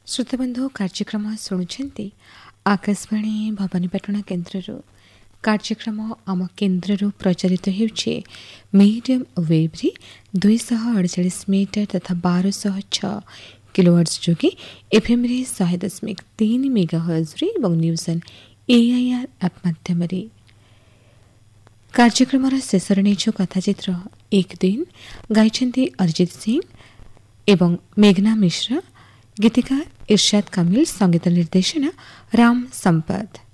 श्रोताबंधु कार्यक्रम शुणुंट आकाशवाणी भवानीपाटना केन्द्र कार्यक्रम आम केन्द्र प्रचारित होउछे मीडियम वेव्रे 248 मीटर तथा 1206 किलोहर्ट्ज जोगे एफएम रे 100.3 मेगाहर्ट्ज रे एवं न्यूज एंड एआईआर ऐप माध्यम रे कार्यक्रम शेष नीचु कथाचित्र एक दिन गाइछन्ति अरिजित सिंह एवं मेघना मिश्रा गीतिकार इरशाद कामिल संगीत निर्देशन राम संपत।